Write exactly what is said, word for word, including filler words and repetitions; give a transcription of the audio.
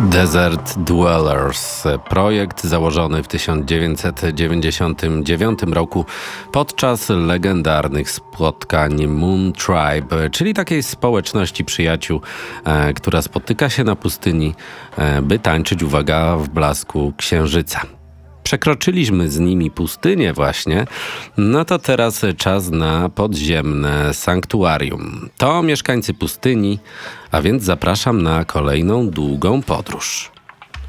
Desert Dwellers, projekt założony w tysiąc dziewięćset dziewięćdziesiątym dziewiątym roku podczas legendarnych spotkań Moon Tribe, czyli takiej społeczności przyjaciół, e, która spotyka się na pustyni, e, by tańczyć, uwaga, w blasku księżyca. Przekroczyliśmy z nimi pustynię właśnie, no to teraz czas na podziemne sanktuarium. To mieszkańcy pustyni, a więc zapraszam na kolejną długą podróż.